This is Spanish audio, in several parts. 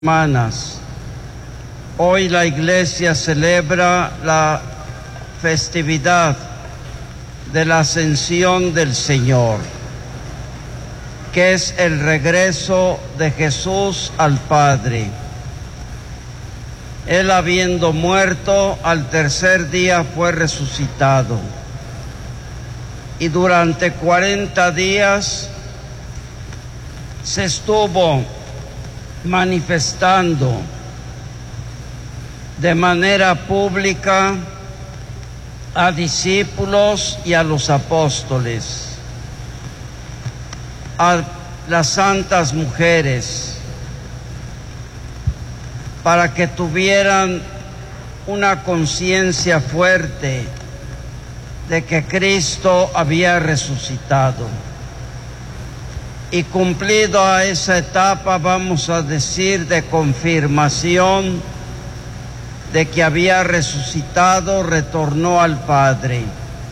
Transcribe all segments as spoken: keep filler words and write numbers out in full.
Hermanas, hoy la Iglesia celebra la festividad de la Ascensión del Señor, que es el regreso de Jesús al Padre. Él, habiendo muerto, al tercer día fue resucitado, y durante cuarenta días se estuvo manifestando de manera pública a discípulos y a los apóstoles, a las santas mujeres, para que tuvieran una conciencia fuerte de que Cristo había resucitado. Y cumplido a esa etapa, vamos a decir, de confirmación de que había resucitado, retornó al Padre.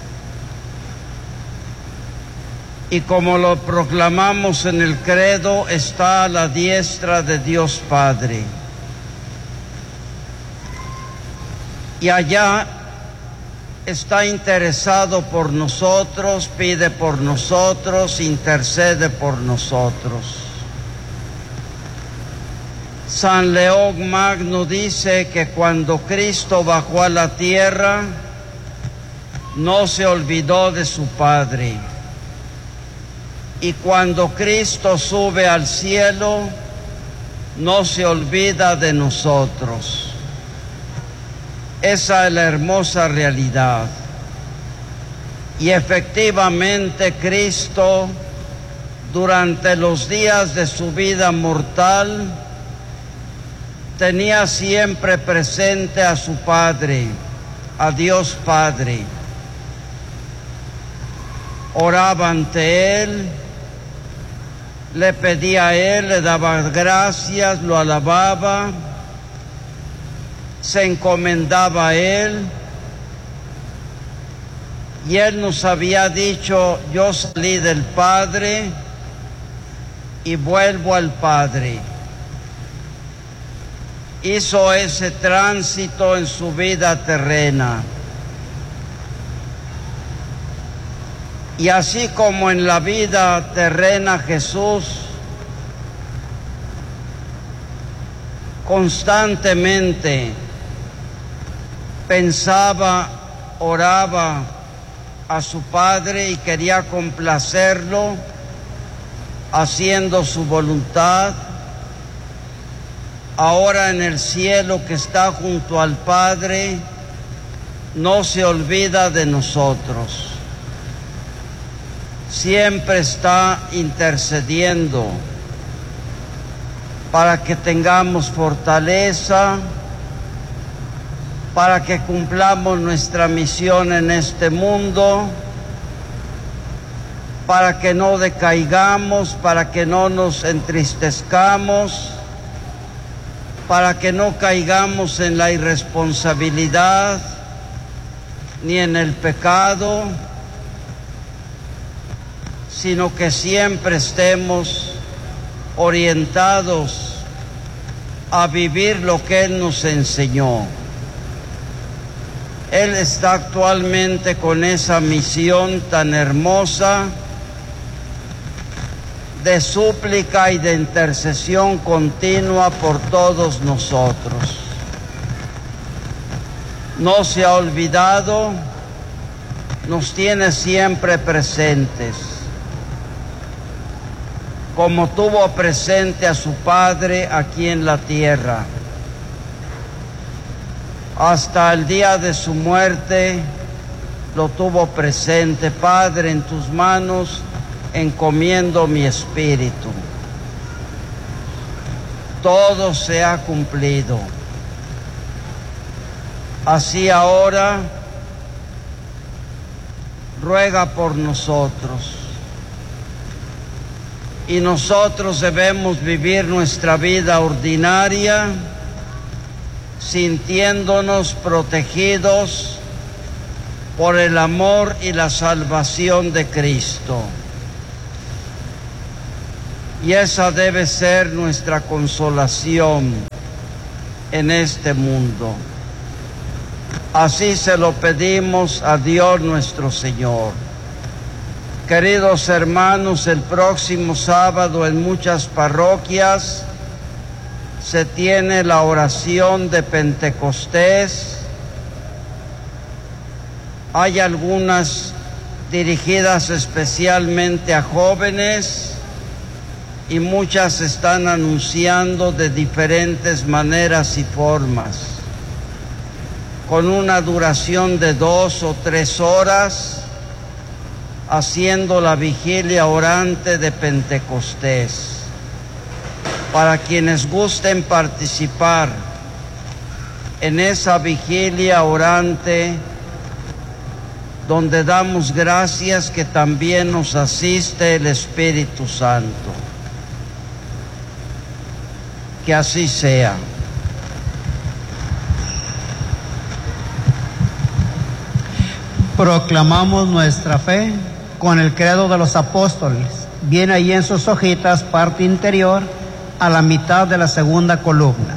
Y como lo proclamamos en el credo, está a la diestra de Dios Padre. Y allá está interesado por nosotros, pide por nosotros, intercede por nosotros. San León Magno dice que cuando Cristo bajó a la tierra, no se olvidó de su Padre. Y cuando Cristo sube al cielo, no se olvida de nosotros. Esa es la hermosa realidad. Y efectivamente Cristo, durante los días de su vida mortal, tenía siempre presente a su Padre, a Dios Padre. Oraba ante Él, le pedía a Él, le daba gracias, lo alababa, se encomendaba a Él, y Él nos había dicho: yo salí del Padre y vuelvo al Padre. Hizo ese tránsito en su vida terrena. Y así como en la vida terrena Jesús constantemente pensaba, oraba a su Padre y quería complacerlo, haciendo su voluntad, ahora en el cielo, que está junto al Padre, no se olvida de nosotros. Siempre está intercediendo para que tengamos fortaleza, para que cumplamos nuestra misión en este mundo, para que no decaigamos, para que no nos entristezcamos, para que no caigamos en la irresponsabilidad ni en el pecado, sino que siempre estemos orientados a vivir lo que Él nos enseñó. Él está actualmente con esa misión tan hermosa de súplica y de intercesión continua por todos nosotros. No se ha olvidado, nos tiene siempre presentes, como tuvo presente a su Padre aquí en la tierra. Hasta el día de su muerte lo tuvo presente. Padre, en tus manos encomiendo mi espíritu. Todo se ha cumplido. Así ahora ruega por nosotros. Y nosotros debemos vivir nuestra vida ordinaria sintiéndonos protegidos por el amor y la salvación de Cristo. y esa debe ser nuestra consolación en este mundo. Así se lo pedimos a Dios nuestro Señor. Queridos hermanos, el próximo sábado en muchas parroquias se tiene la oración de Pentecostés. Hay algunas dirigidas especialmente a jóvenes y muchas están anunciando de diferentes maneras y formas, con una duración de dos o tres horas, haciendo la vigilia orante de Pentecostés. Para quienes gusten participar en esa vigilia orante, donde damos gracias que también nos asiste el Espíritu Santo. Que así sea. Proclamamos nuestra fe con el credo de los apóstoles. Viene ahí en sus hojitas, parte interior, a la mitad de la segunda columna.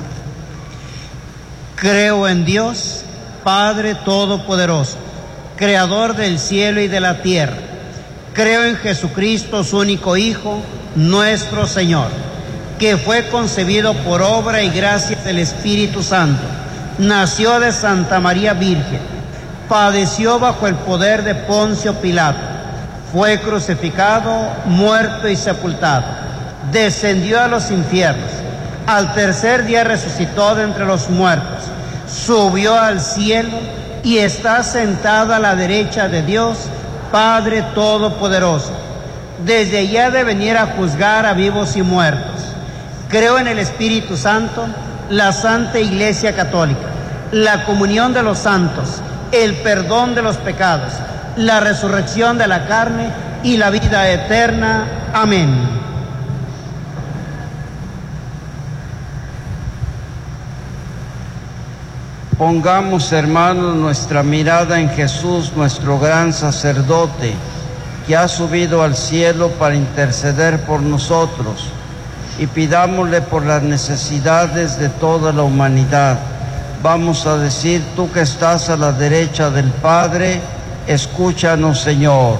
Creo en Dios, Padre Todopoderoso, Creador del cielo y de la tierra. Creo en Jesucristo, su único Hijo, nuestro Señor, que fue concebido por obra y gracia del Espíritu Santo. Nació de Santa María Virgen, padeció bajo el poder de Poncio Pilato, fue crucificado, muerto y sepultado, descendió a los infiernos, al tercer día resucitó de entre los muertos, subió al cielo y está sentado a la derecha de Dios, Padre Todopoderoso. Desde allá de venir a juzgar a vivos y muertos. Creo en el Espíritu Santo, la Santa Iglesia Católica, la comunión de los santos, el perdón de los pecados, la resurrección de la carne y la vida eterna. Amén. Pongamos, hermanos, nuestra mirada en Jesús, nuestro gran sacerdote, que ha subido al cielo para interceder por nosotros, y pidámosle por las necesidades de toda la humanidad. Vamos a decir: tú que estás a la derecha del Padre, escúchanos, Señor.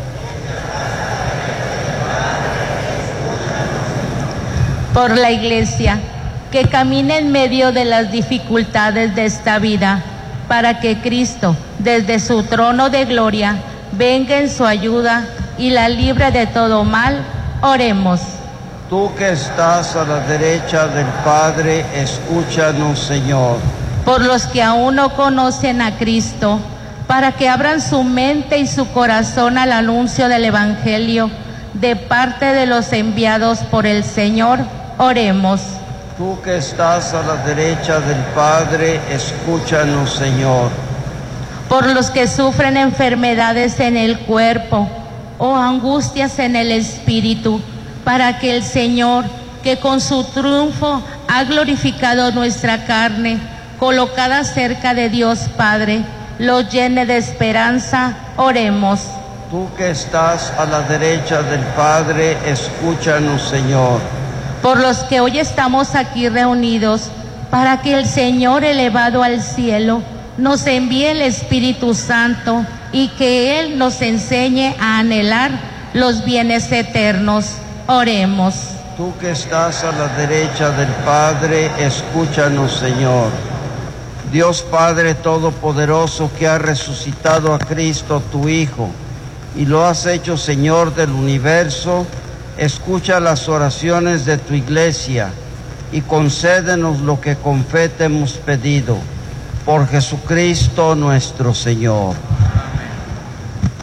Por la Iglesia, que camine en medio de las dificultades de esta vida, para que Cristo, desde su trono de gloria, venga en su ayuda y la libre de todo mal. Oremos. Tú que estás a la derecha del Padre, escúchanos, Señor. Por los que aún no conocen a Cristo, para que abran su mente y su corazón al anuncio del Evangelio, de parte de los enviados por el Señor. Oremos. Tú que estás a la derecha del Padre, escúchanos, Señor. Por los que sufren enfermedades en el cuerpo o angustias en el espíritu, para que el Señor, que con su triunfo ha glorificado nuestra carne, colocada cerca de Dios Padre, los llene de esperanza. Oremos. Tú que estás a la derecha del Padre, escúchanos, Señor. Por los que hoy estamos aquí reunidos, para que el Señor, elevado al cielo, nos envíe el Espíritu Santo y que Él nos enseñe a anhelar los bienes eternos. Oremos. Tú que estás a la derecha del Padre, escúchanos, Señor. Dios Padre Todopoderoso, que has resucitado a Cristo, tu Hijo, y lo has hecho Señor del universo, escucha las oraciones de tu Iglesia y concédenos lo que con fe te hemos pedido. Por Jesucristo nuestro Señor.